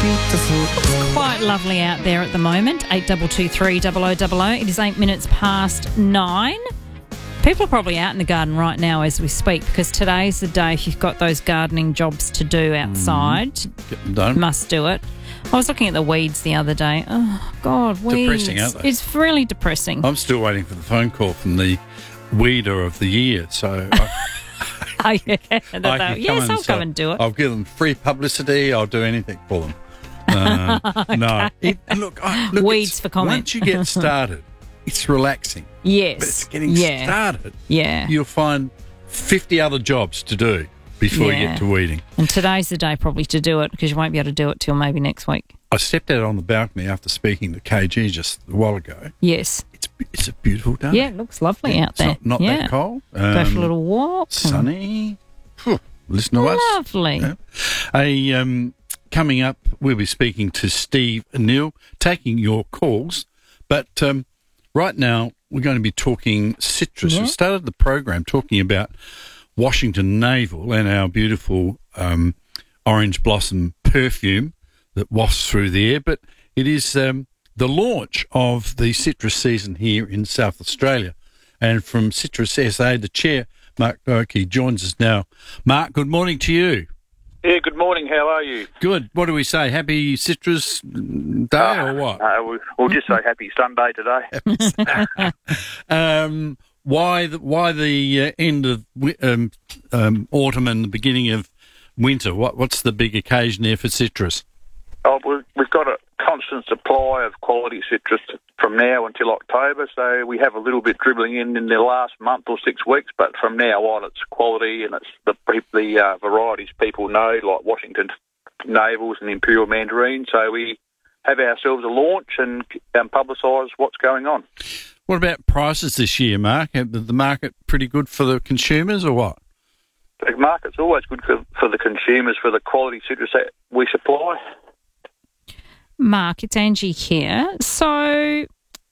It's quite lovely out there at the moment. 8223 0000. It is 8 minutes past 9. People are probably out in the garden right now as we speak, because today's the day if you've got those gardening jobs to do outside. Get them done. Must do it. I was looking at the weeds the other day. Oh, God, weeds. Depressing, aren't they? It's really depressing. I'm still waiting for the phone call from the weeder of the year, so Yes, I'll come and do it. I'll give them free publicity. I'll do anything for them. No, look, weeds for comment. Once you get started, it's relaxing. Yes, but it's getting started. Yeah, you'll find 50 other jobs to do before you get to weeding. And today's the day probably to do it, because you won't be able to do it till maybe next week. I stepped out on the balcony after speaking to KG just a while ago. Yes. It's a beautiful day. Yeah, it looks lovely out there. Not that cold. Go for a little walk. Sunny. Listen to us. Lovely. Yeah. Coming up, we'll be speaking to Steve Neal, taking your calls. But right now, we're going to be talking citrus. Yeah. We started the program talking about Washington Navel and our beautiful orange blossom perfume that wafts through the air. But it is the launch of the citrus season here in South Australia. And from Citrus SA, the chair, Mark Doherty, joins us now. Mark, good morning to you. Yeah, good morning. How are you? Good. What do we say? Happy Citrus Day or what? We'll just say Happy Sunday today. Why the end of autumn and the beginning of winter? What's the big occasion there for citrus? Oh, we've got a constant supply of quality citrus from now until October, so we have a little bit dribbling in the last month or 6 weeks, but from now on it's quality, and it's the varieties people know, like Washington Navels and Imperial Mandarin. So we have ourselves a launch and publicise what's going on. What about prices this year, Mark? Is the market pretty good for the consumers or what? The market's always good for the consumers, for the quality citrus that we supply. Mark, it's Angie here. So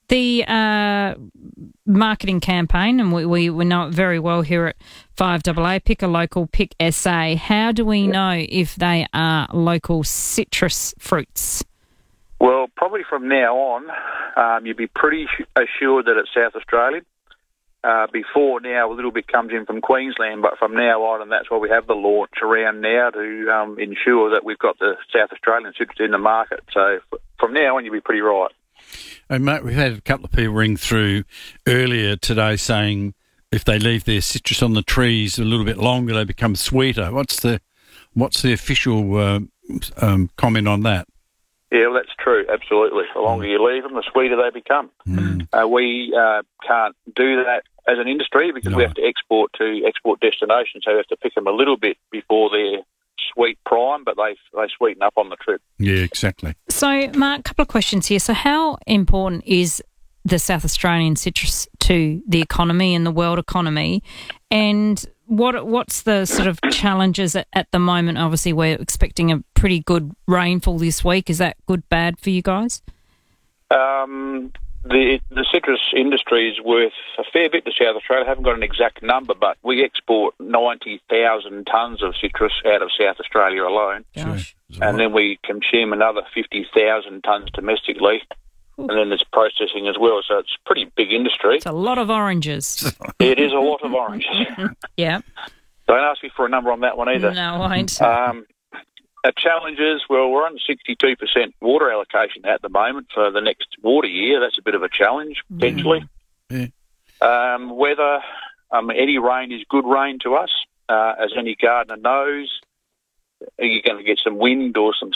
the marketing campaign, and we know it very well here at 5AA, Pick a Local, Pick SA. How do we know if they are local citrus fruits? Well, probably from now on, you'd be pretty assured that it's South Australian. Before now, a little bit comes in from Queensland, but from now on, and that's why we have the launch around now to ensure that we've got the South Australian citrus in the market. So from now on, you'll be pretty right. And mate, we've had a couple of people ring through earlier today saying if they leave their citrus on the trees a little bit longer, they become sweeter. What's the official comment on that? Yeah, well, that's true, absolutely. The longer you leave them, the sweeter they become. We can't do that as an industry because we have to export to export destinations, so we have to pick them a little bit before they're sweet prime, but they sweeten up on the trip. Yeah, exactly. So, Mark, a couple of questions here. So how important is the South Australian citrus to the economy and the world economy? And what's the sort of challenges at the moment? Obviously, we're expecting a pretty good rainfall this week. Is that good, bad for you guys? The citrus industry is worth a fair bit to South Australia. I haven't got an exact number, but we export 90,000 tonnes of citrus out of South Australia alone. Gosh. And then we consume another 50,000 tonnes domestically. And then there's processing as well, so it's a pretty big industry. It's a lot of oranges. It is a lot of oranges. Yeah. Don't ask me for a number on that one either. No, I won't. Our challenges, well, we're on 62% water allocation at the moment for the next water year. That's a bit of a challenge, potentially. Yeah. Weather, any rain is good rain to us. As any gardener knows, you're going to get some wind or some